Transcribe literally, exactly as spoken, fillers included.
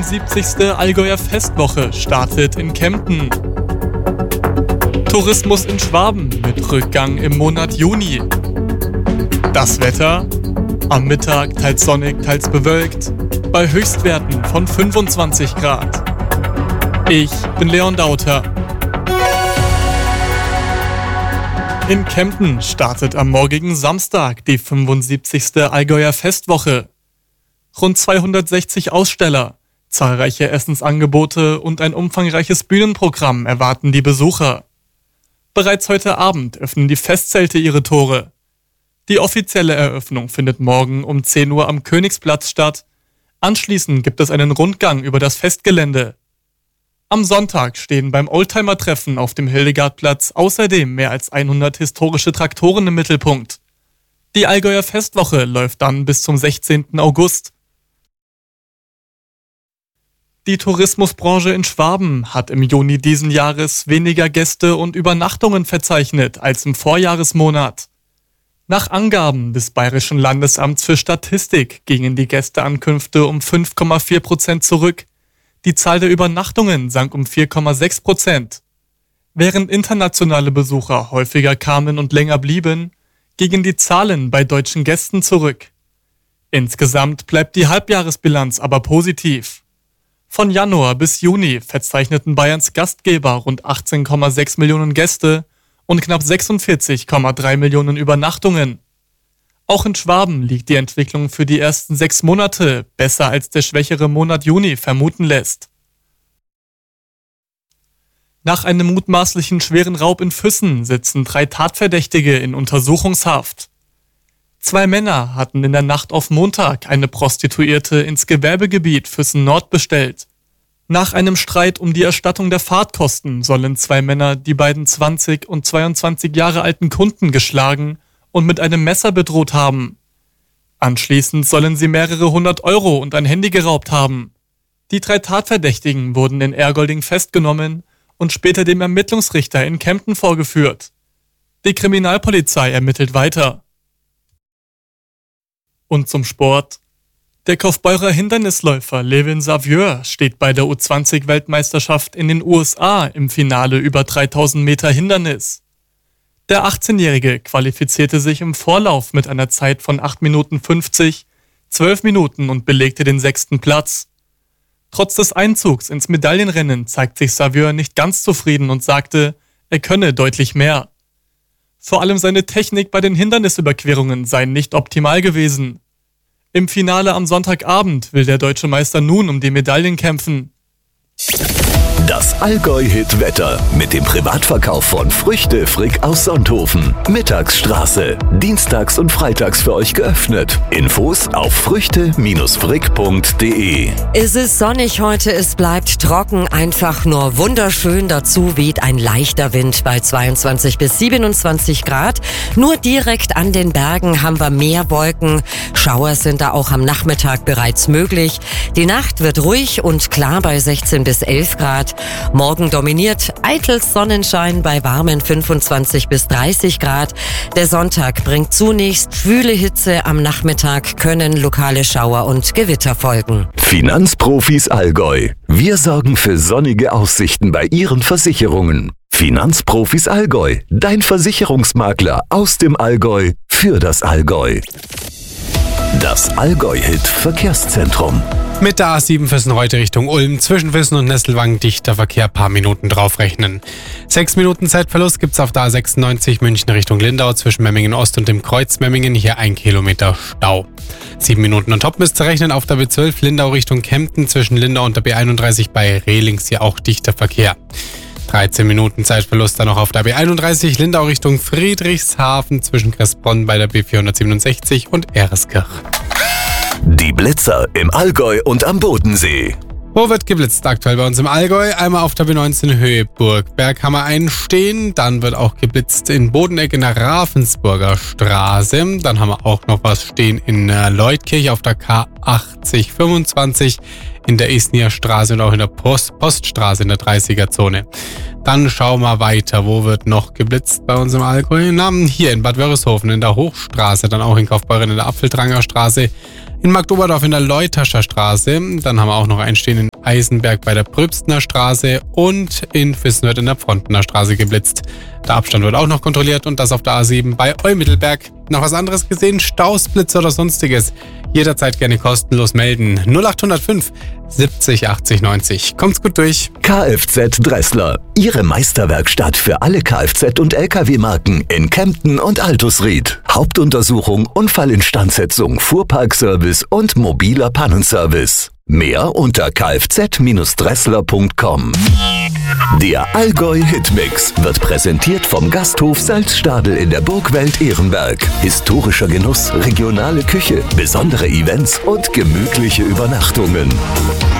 fünfundsiebzigste Allgäuer Festwoche startet in Kempten. Tourismus in Schwaben mit Rückgang im Monat Juni. Das Wetter: am Mittag teils sonnig, teils bewölkt, bei Höchstwerten von fünfundzwanzig Grad. Ich bin Leon Dauter. In Kempten startet am morgigen Samstag die fünfundsiebzigste Allgäuer Festwoche. Rund zweihundertsechzig Aussteller, zahlreiche Essensangebote und ein umfangreiches Bühnenprogramm erwarten die Besucher. Bereits heute Abend öffnen die Festzelte ihre Tore. Die offizielle Eröffnung findet morgen um zehn Uhr am Königsplatz statt. Anschließend gibt es einen Rundgang über das Festgelände. Am Sonntag stehen beim Oldtimer-Treffen auf dem Hildegardplatz außerdem mehr als hundert historische Traktoren im Mittelpunkt. Die Allgäuer Festwoche läuft dann bis zum sechzehnten August. Die Tourismusbranche in Schwaben hat im Juni diesen Jahres weniger Gäste und Übernachtungen verzeichnet als im Vorjahresmonat. Nach Angaben des Bayerischen Landesamts für Statistik gingen die Gästeankünfte um fünf Komma vier Prozent zurück. Die Zahl der Übernachtungen sank um vier Komma sechs Prozent. Während internationale Besucher häufiger kamen und länger blieben, gingen die Zahlen bei deutschen Gästen zurück. Insgesamt bleibt die Halbjahresbilanz aber positiv. Von Januar bis Juni verzeichneten Bayerns Gastgeber rund achtzehn Komma sechs Millionen Gäste und knapp sechsundvierzig Komma drei Millionen Übernachtungen. Auch in Schwaben liegt die Entwicklung für die ersten sechs Monate besser als der schwächere Monat Juni vermuten lässt. Nach einem mutmaßlichen schweren Raub in Füssen sitzen drei Tatverdächtige in Untersuchungshaft. Zwei Männer hatten in der Nacht auf Montag eine Prostituierte ins Gewerbegebiet Füssen Nord bestellt. Nach einem Streit um die Erstattung der Fahrtkosten sollen zwei Männer die beiden zwanzig und zweiundzwanzig Jahre alten Kunden geschlagen und mit einem Messer bedroht haben. Anschließend sollen sie mehrere hundert Euro und ein Handy geraubt haben. Die drei Tatverdächtigen wurden in Ergolding festgenommen und später dem Ermittlungsrichter in Kempten vorgeführt. Die Kriminalpolizei ermittelt weiter. Und zum Sport. Der Kaufbeurer Hindernisläufer Levin Savieux steht bei der U zwanzig Weltmeisterschaft in den U S A im Finale über dreitausend Meter Hindernis. Der achtzehnjährige qualifizierte sich im Vorlauf mit einer Zeit von acht Minuten fünfzig, zwölf Minuten und belegte den sechsten Platz. Trotz des Einzugs ins Medaillenrennen zeigt sich Savieux nicht ganz zufrieden und sagte, er könne deutlich mehr. Vor allem seine Technik bei den Hindernisüberquerungen sei nicht optimal gewesen. Im Finale am Sonntagabend will der deutsche Meister nun um die Medaillen kämpfen. Das Allgäu-Hit-Wetter mit dem Privatverkauf von Früchte Frick aus Sonthofen. Mittagsstraße. Dienstags und freitags für euch geöffnet. Infos auf früchte frick punkt de. Es ist sonnig heute, es bleibt trocken, einfach nur wunderschön. Dazu weht ein leichter Wind bei zweiundzwanzig bis siebenundzwanzig Grad. Nur direkt an den Bergen haben wir mehr Wolken. Schauer sind da auch am Nachmittag bereits möglich. Die Nacht wird ruhig und klar bei sechzehn bis elf Grad. Morgen dominiert eitels Sonnenschein bei warmen fünfundzwanzig bis dreißig Grad. Der Sonntag bringt zunächst schwüle Hitze. Am Nachmittag können lokale Schauer und Gewitter folgen. Finanzprofis Allgäu. Wir sorgen für sonnige Aussichten bei Ihren Versicherungen. Finanzprofis Allgäu. Dein Versicherungsmakler aus dem Allgäu für das Allgäu. Das Allgäu-Hit-Verkehrszentrum. Mit der A sieben Füssen heute Richtung Ulm, zwischen Füssen und Nesselwangen dichter Verkehr, paar Minuten draufrechnen. Sechs Minuten Zeitverlust gibt's auf der A sechsundneunzig München Richtung Lindau, zwischen Memmingen Ost und dem Kreuz Memmingen, hier ein Kilometer Stau. Sieben Minuten on top müsst ihr rechnen auf der B zwölf Lindau Richtung Kempten, zwischen Lindau und der B einunddreißig bei Rehlings, hier auch dichter Verkehr. dreizehn Minuten Zeitverlust dann noch auf der B einunddreißig Lindau Richtung Friedrichshafen, zwischen Kressbronn bei der B vierhundertsiebenundsechzig und Ereskirch. Die Blitzer im Allgäu und am Bodensee. Wo wird geblitzt aktuell bei uns im Allgäu? Einmal auf der B neunzehn Höhe Burgberg haben wir einen stehen. Dann wird auch geblitzt in Bodeneck in der Ravensburger Straße. Dann haben wir auch noch was stehen in Leutkirch auf der K achtzig fünfundzwanzig, in der Esnier Straße und auch in der Post- Poststraße in der dreißiger Zone. Dann schauen wir weiter. Wo wird noch geblitzt bei uns im Allgäu? Na, hier in Bad Wörishofen in der Hochstraße, dann auch in Kaufbeuren in der Apfeldranger Straße, in Marktoberdorf in der Leutascher Straße. Dann haben wir auch noch einen stehen in Eisenberg bei der Pröbstner Straße und in Füssen wird in der Pfrontener Straße geblitzt. Der Abstand wird auch noch kontrolliert und das auf der A sieben bei Eumittelberg. Noch was anderes gesehen? Staus, Blitze oder sonstiges? Jederzeit gerne kostenlos melden. null acht null fünf siebzig achtzig neunzig. Kommt's gut durch. Kfz Dressler, Ihre Meisterwerkstatt für alle Kfz- und L K W-Marken in Kempten und Altusried. Hauptuntersuchung, Unfallinstandsetzung, Fuhrparkservice und mobiler Pannenservice. Mehr unter kfz Dressler punkt com. Der Allgäu Hitmix wird präsentiert vom Gasthof Salzstadel in der Burgwelt Ehrenberg. Historischer Genuss, regionale Küche, besondere Events und gemütliche Übernachtungen.